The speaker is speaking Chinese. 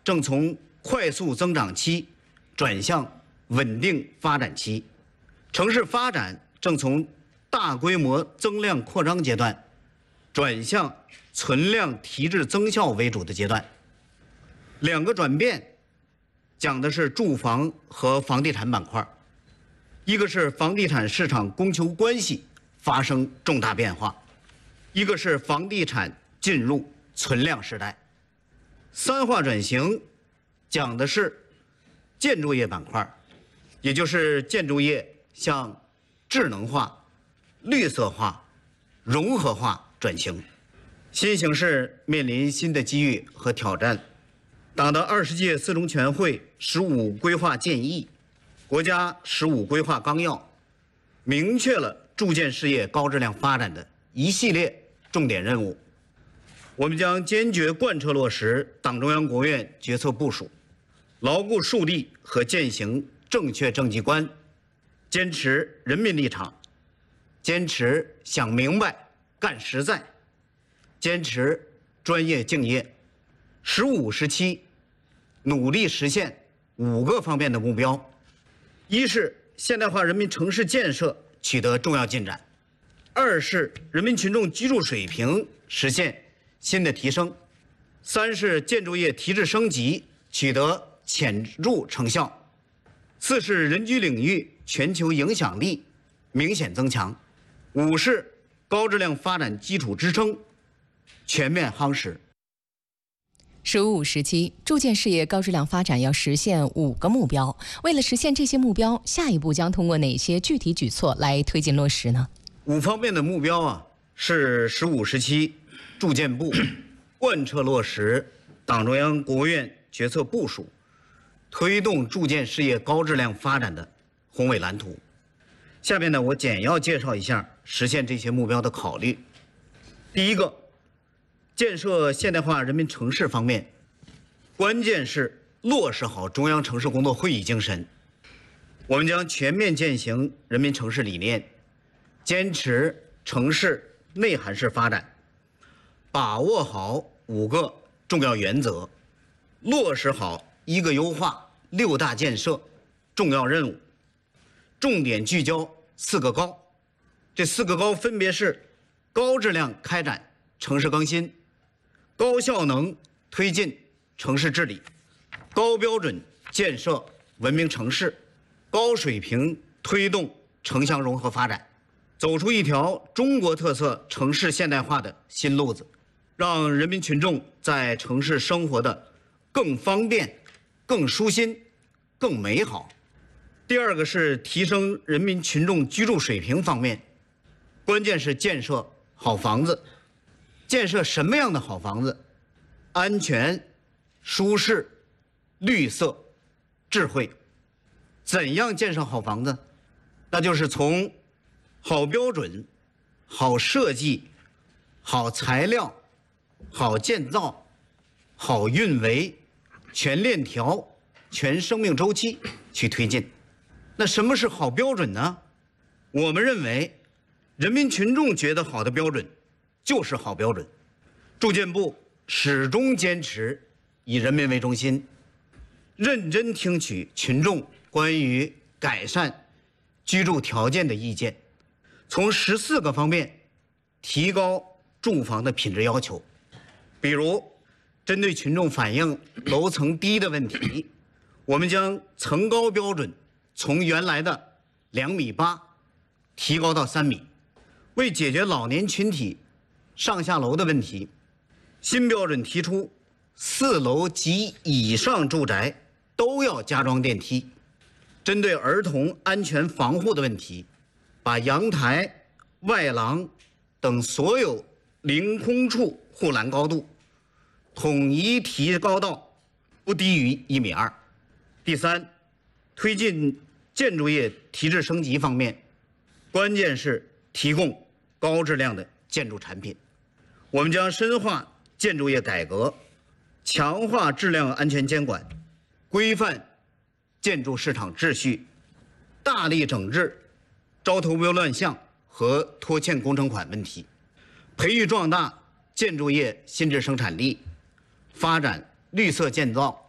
正从快速增长期转向稳定发展期，城市发展正从大规模增量扩张阶段转向存量提质增效为主的阶段。两个转变讲的是住房和房地产板块，一个是房地产市场供求关系发生重大变化，一个是房地产进入存量时代。三化转型讲的是建筑业板块，也就是建筑业向智能化、绿色化、融合化转型。新形势面临新的机遇和挑战。党的20届四中全会15规划建议、国家15规划纲要，明确了住建事业高质量发展的一系列重点任务。我们将坚决贯彻落实党中央、国务院决策部署，牢固树立和践行正确政绩观，坚持人民立场，坚持想明白、干实在，坚持专业敬业。15、17努力实现5个方面的目标：一是现代化人民城市建设取得重要进展；二是人民群众居住水平实现新的提升；三是建筑业提质升级取得显著成效；四是人居领域全球影响力明显增强；五是高质量发展基础支撑全面夯实。 15、17住建事业高质量发展要实现5个目标。为了实现这些目标，下一步将通过哪些具体举措来推进落实呢 ？5方面的目标是15、17住建部贯彻落实党中央、国务院决策部署，推动住建事业高质量发展的宏伟蓝图。下面呢，我简要介绍一下实现这些目标的考虑。第一个，建设现代化人民城市方面，关键是落实好中央城市工作会议精神。我们将全面践行人民城市理念，坚持城市内涵式发展，把握好5个重要原则，落实好1个优化、6大建设重要任务，重点聚焦4个高。这4个高分别是：高质量开展城市更新，高效能推进城市治理，高标准建设文明城市，高水平推动城乡融合发展，走出一条中国特色城市现代化的新路子，让人民群众在城市生活的更方便、更舒心、更美好。第二个是提升人民群众居住水平方面，关键是建设好房子。建设什么样的好房子？安全、舒适、绿色、智慧。怎样建设好房子？那就是从好标准、好设计、好材料、好建造、好运维、全链条、全生命周期去推进。那什么是好标准呢？我们认为，人民群众觉得好的标准就是好标准。住建部始终坚持以人民为中心，认真听取群众关于改善居住条件的意见，从14个方面提高住房的品质要求。比如，针对群众反映楼层低的问题，我们将层高标准从原来的2.8米提高到3米。为解决老年群体上下楼的问题，新标准提出4楼及以上住宅都要加装电梯。针对儿童安全防护的问题，把阳台、外廊等所有凌空处护栏高度统一提高到不低于1.2米。第三，推进建筑业提质升级方面，关键是提供高质量的建筑产品。我们将深化建筑业改革，强化质量安全监管，规范建筑市场秩序，大力整治招投标乱象和拖欠工程款问题，培育壮大建筑业新质生产力，发展绿色建造、